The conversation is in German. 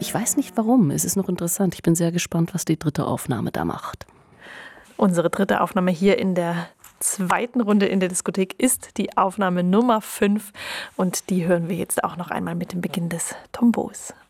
Ich weiß nicht warum, es ist noch interessant. Ich bin sehr gespannt, was die dritte Aufnahme da macht. Unsere dritte Aufnahme hier in der zweiten Runde in der Diskothek ist die Aufnahme Nummer 5 und die hören wir jetzt auch noch einmal mit dem Beginn des Tombos.